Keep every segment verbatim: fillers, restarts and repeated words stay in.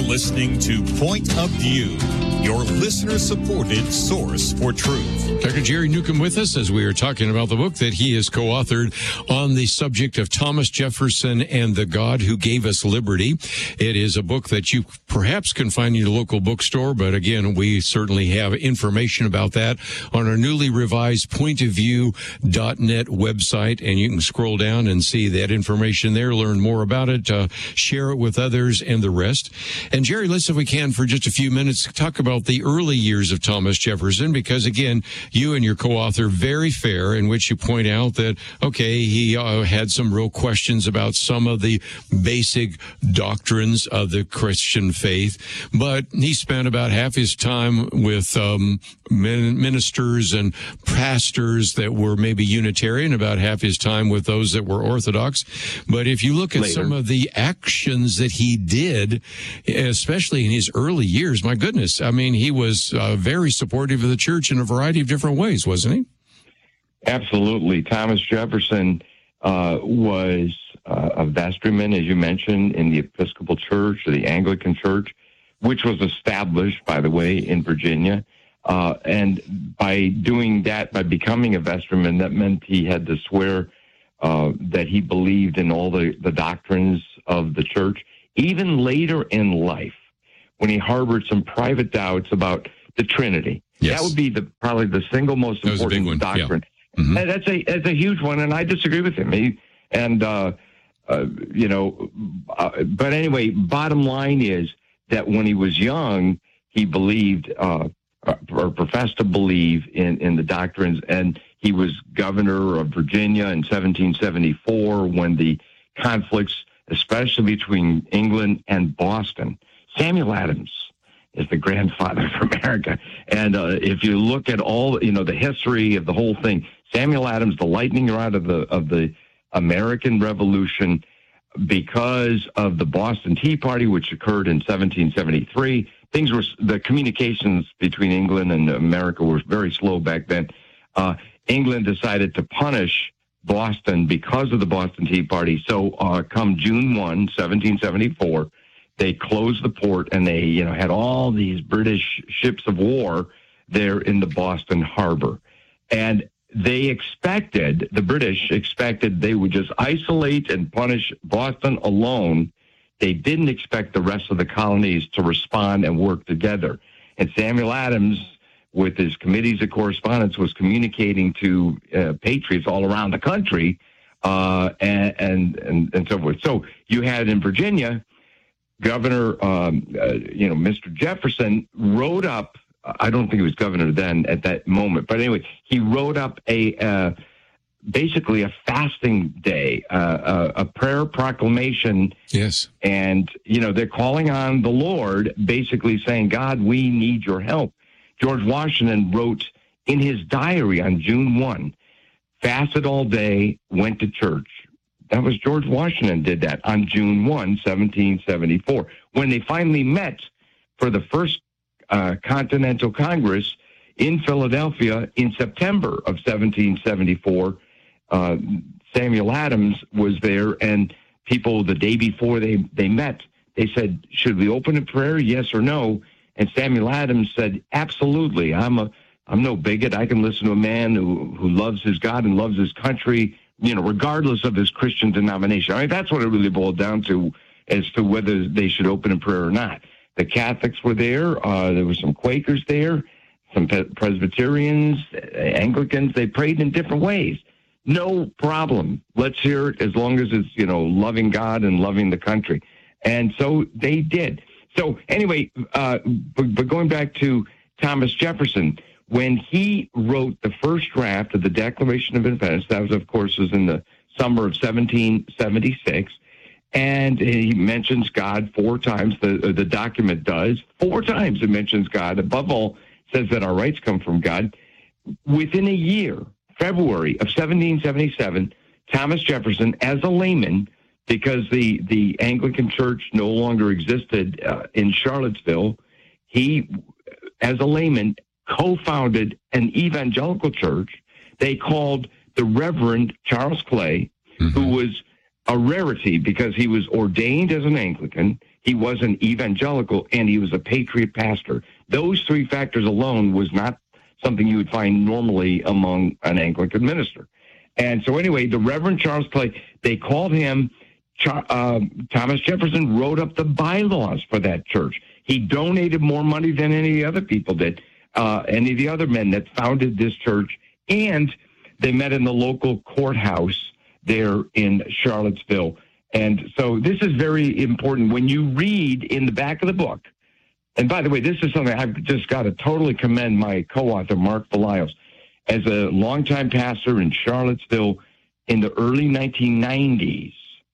listening to Point of View, your listener-supported source for truth. Doctor Jerry Newcomb with us as we are talking about the book that he has co-authored on the subject of Thomas Jefferson and the God who gave us liberty. It is a book that you perhaps can find in your local bookstore, but again, we certainly have information about that on our newly revised point of view dot net website, and you can scroll down and see that information there, learn more about it, uh, share it with others, and the rest. And Jerry, let's, if we can, for just a few minutes, talk about the early years of Thomas Jefferson, because again, you and your co-author, very fair, in which you point out that, okay, he uh, had some real questions about some of the basic doctrines of the Christian faith, but he spent about half his time with um, ministers and pastors that were maybe Unitarian, about half his time with those that were Orthodox. But if you look at Later. some of the actions that he did, especially in his early years, my goodness, I mean, he was uh, very supportive of the church in a variety of different ways, wasn't he? Absolutely. Thomas Jefferson uh, was uh, a vestryman, as you mentioned, in the Episcopal Church, or the Anglican Church, which was established, by the way, in Virginia. Uh, and by doing that, by becoming a vestryman, that meant he had to swear uh, that he believed in all the, the doctrines of the church. Even later in life, when he harbored some private doubts about the Trinity, yes. that would be the probably the single most That was a big one. important doctrine. Yeah. Mm-hmm. And that's a that's a huge one, and I disagree with him. He, and uh, uh, you know, uh, but anyway, bottom line is that when he was young, he believed uh, or professed to believe in in the doctrines, and he was governor of Virginia in seventeen seventy-four when the conflicts, especially between England and Boston. Samuel Adams is the grandfather of America. And uh, if you look at all, you know, the history of the whole thing, Samuel Adams, the lightning rod of the of the American Revolution, because of the Boston Tea Party, which occurred in seventeen seventy-three, things were, the communications between England and America were very slow back then. Uh, England decided to punish Boston because of the Boston Tea Party. So uh, come June first, seventeen seventy-four, they closed the port, and they, you know, had all these British ships of war there in the Boston harbor. And they expected, the British expected they would just isolate and punish Boston alone. They didn't expect the rest of the colonies to respond and work together. And Samuel Adams, with his committees of correspondence, was communicating to uh, patriots all around the country, uh, and, and, and, and so forth. So you had in Virginia, Governor, um, uh, you know, Mister Jefferson wrote up, I don't think he was governor then at that moment, but anyway, he wrote up a, uh, basically a fasting day, uh, a, a prayer proclamation. Yes. And, you know, they're calling on the Lord, basically saying, God, we need your help. George Washington wrote in his diary on June first, fasted all day, went to church. That was George Washington did that on June first, seventeen seventy-four. When they finally met for the first uh, Continental Congress in Philadelphia in September of seventeen seventy-four, uh, Samuel Adams was there, and people the day before they, they met, they said, should we open in prayer, yes or no? And Samuel Adams said, absolutely. I'm a I'm no bigot. I can listen to a man who, who loves his God and loves his country, you know, regardless of his Christian denomination. I mean, that's what it really boiled down to, as to whether they should open in prayer or not. The Catholics were there. Uh, there were some Quakers there, some Presbyterians, Anglicans. They prayed in different ways. No problem. Let's hear it, as long as it's, you know, loving God and loving the country. And so they did. So anyway, uh, but, but going back to Thomas Jefferson, when he wrote the first draft of the Declaration of Independence, that was, of course, was in the summer of seventeen seventy-six, and he mentions God four times. The the document does four times. It mentions God. Above all, says that our rights come from God. Within a year, February of seventeen seventy-seven, Thomas Jefferson, as a layman, because the the Anglican Church no longer existed uh, in Charlottesville, he, as a layman, co-founded an evangelical church. They called the Reverend Charles Clay, mm-hmm. who was a rarity because he was ordained as an Anglican, he was an evangelical, and he was a patriot pastor. Those three factors alone was not something you would find normally among an Anglican minister. And so anyway, the Reverend Charles Clay, they called him, uh, Thomas Jefferson wrote up the bylaws for that church. He donated more money than any other people did, uh, any of the other men that founded this church. And they met in the local courthouse there in Charlottesville. And so this is very important. When you read in the back of the book, and by the way, this is something I've just got to totally commend my co-author, Mark Valios. As a longtime pastor in Charlottesville in the early nineteen nineties,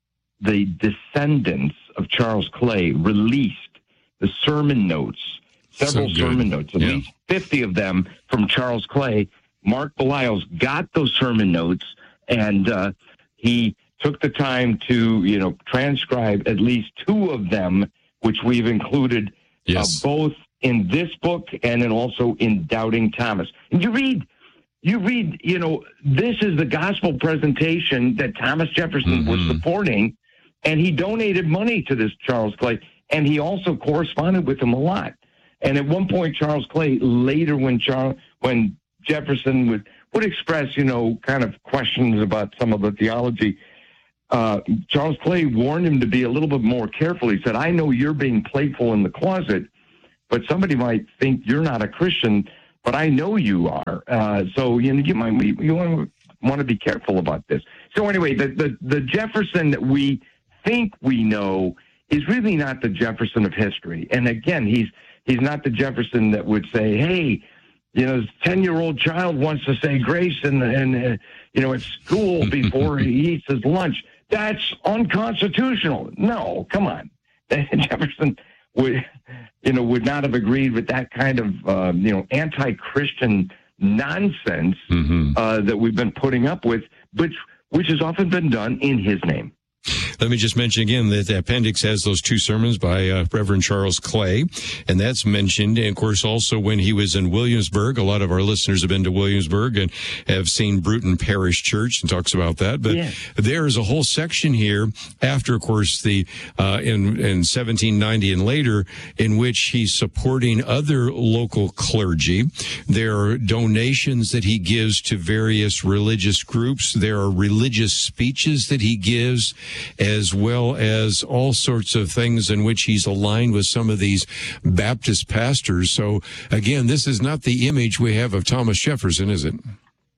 the descendants of Charles Clay released the sermon notes, several so sermon notes, at yeah. least fifty of them from Charles Clay. Mark Valios got those sermon notes, and uh, he took the time to, you know, transcribe at least two of them, which we've included yes. uh, both in this book and then also in Doubting Thomas. And you read, you read, you know, this is the gospel presentation that Thomas Jefferson mm-hmm. was supporting, and he donated money to this Charles Clay, and he also corresponded with him a lot. And at one point, Charles Clay, later when Charles, when Jefferson would, would express, you know, kind of questions about some of the theology, uh, Charles Clay warned him to be a little bit more careful. He said, I know you're being playful in the closet, but somebody might think you're not a Christian, but I know you are. Uh, so, you know, you might be, you want to, want to be careful about this. So anyway, the, the, the Jefferson that we think we know is really not the Jefferson of history. And again, he's, he's not the Jefferson that would say, hey, you know, his ten-year-old child wants to say grace and, and uh, you know, at school before he eats his lunch. That's unconstitutional. No, come on. Jefferson would, you know, would not have agreed with that kind of, uh, you know, anti-Christian nonsense mm-hmm. uh, that we've been putting up with, which which has often been done in his name. Let me just mention again that the appendix has those two sermons by uh, Reverend Charles Clay, and that's mentioned. And, of course, also when he was in Williamsburg, a lot of our listeners have been to Williamsburg and have seen Bruton Parish Church and talks about that. But yeah. there is a whole section here after, of course, the uh, in, in seventeen ninety and later in which he's supporting other local clergy. There are donations that he gives to various religious groups. There are religious speeches that he gives, as well as all sorts of things in which he's aligned with some of these Baptist pastors. So, again, this is not the image we have of Thomas Jefferson, is it?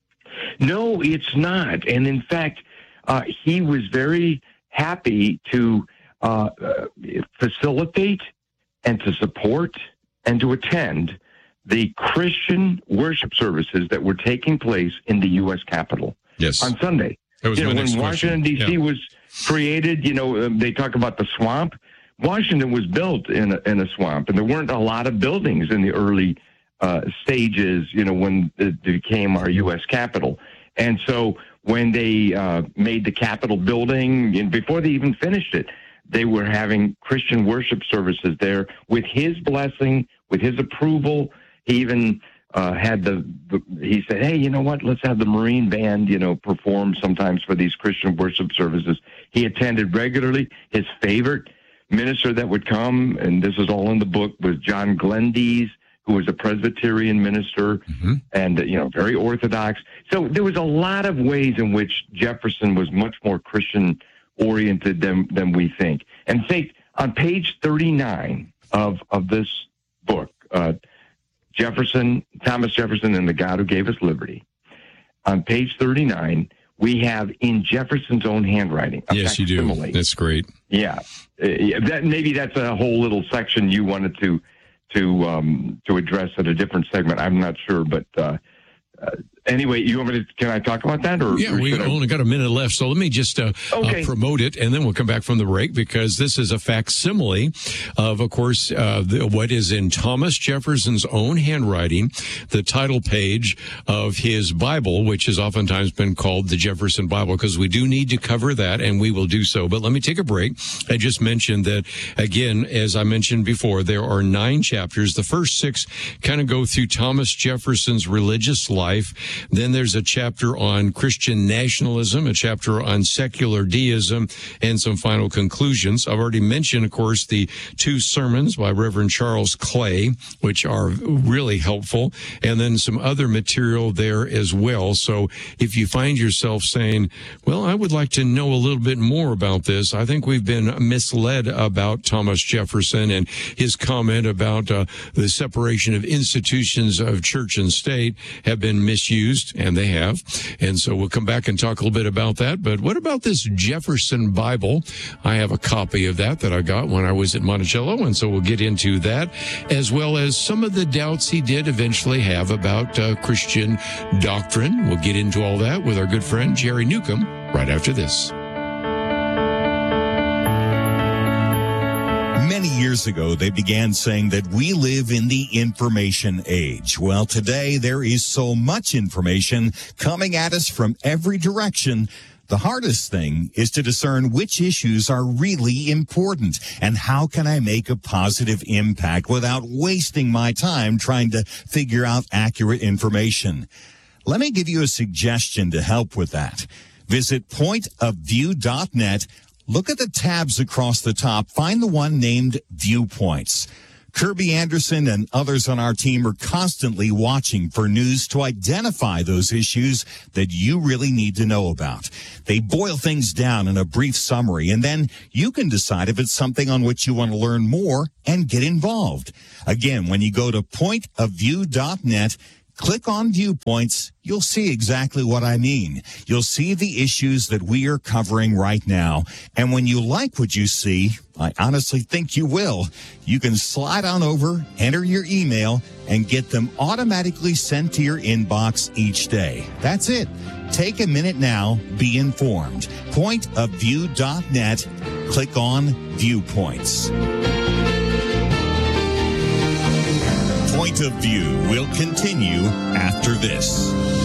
No, it's not. And, in fact, uh, he was very happy to uh, uh, facilitate and to support and to attend the Christian worship services that were taking place in the U S Capitol yes. on Sunday. That was you know, my when next Washington, D C yeah. was created, you know, um, they talk about the swamp. Washington was built in a, in a swamp, and there weren't a lot of buildings in the early uh, stages, you know, when it became our U S Capitol. And so when they uh, made the Capitol building, and before they even finished it, they were having Christian worship services there with his blessing, with his approval. He even Uh, had the, the, he said, hey, you know what, let's have the Marine Band, you know, perform sometimes for these Christian worship services. He attended regularly. His favorite minister that would come, and this is all in the book, was John Glendees, who was a Presbyterian minister mm-hmm. and, you know, very Orthodox. So there was a lot of ways in which Jefferson was much more Christian-oriented than, than we think. And think, on page thirty-nine of, of this book, uh, Jefferson, Thomas Jefferson and the God Who Gave Us Liberty. On page thirty-nine, we have in Jefferson's own handwriting. Yes, you do. That's great. Yeah. Uh, that, maybe that's a whole little section you wanted to to um, to address at a different segment. I'm not sure, but uh, uh, anyway, you want me to, can I talk about that? Or, yeah, or we only I... got a minute left, so let me just uh, okay. uh, promote it, and then we'll come back from the break, because this is a facsimile of, of course, uh, the, what is in Thomas Jefferson's own handwriting, the title page of his Bible, which has oftentimes been called the Jefferson Bible, because we do need to cover that, and we will do so. But let me take a break. I just mentioned that, again, as I mentioned before, there are nine chapters. The first six kind of go through Thomas Jefferson's religious life, Then there's a chapter on Christian nationalism, a chapter on secular deism, and some final conclusions. I've already mentioned, of course, the two sermons by Reverend Charles Clay, which are really helpful, and then some other material there as well. So if you find yourself saying, well, I would like to know a little bit more about this, I think we've been misled about Thomas Jefferson and his comment about uh, the separation of institutions of church and state have been misused, and they have. And so we'll come back and talk a little bit about that. But what about this Jefferson Bible? I have a copy of that that I got when I was at Monticello, and so we'll get into that, as well as some of the doubts he did eventually have about uh, Christian doctrine. We'll get into all that with our good friend Jerry Newcomb right after this. Many years ago, they began saying that we live in the information age. Well, today there is so much information coming at us from every direction. The hardest thing is to discern which issues are really important and how can I make a positive impact without wasting my time trying to figure out accurate information. Let me give you a suggestion to help with that. Visit point of view dot net. Look at the tabs across the top. Find the one named Viewpoints. Kirby Anderson and others on our team are constantly watching for news to identify those issues that you really need to know about. They boil things down in a brief summary, and then you can decide if it's something on which you want to learn more and get involved. Again, when you go to point of view dot net, click on Viewpoints, you'll see exactly what I mean. You'll see the issues that we are covering right now. And when you like what you see, I honestly think you will, you can slide on over, enter your email, and get them automatically sent to your inbox each day. That's it. Take a minute now. Be informed. point of view dot net. Click on Viewpoints. Point of View will continue after this.